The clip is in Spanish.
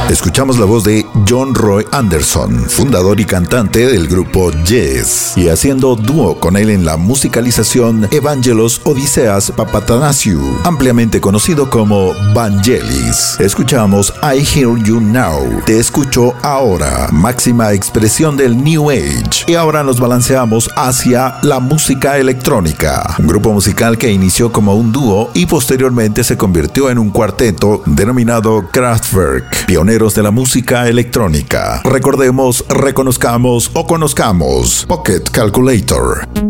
Escuchamos la voz de John Roy Anderson, fundador y cantante del grupo Yes, y haciendo dúo con él en la musicalización Evangelos Odiseas Papatanasiou, ampliamente conocido como Vangelis. Escuchamos I Hear You Now, Te Escucho Ahora, máxima expresión del New Age. Y ahora nos balanceamos hacia la música electrónica, un grupo musical que inició como un dúo y posteriormente se convirtió en un cuarteto denominado Kraftwerk, pioneros de la música electrónica. Recordemos, reconozcamos o conozcamos Pocket Calculator.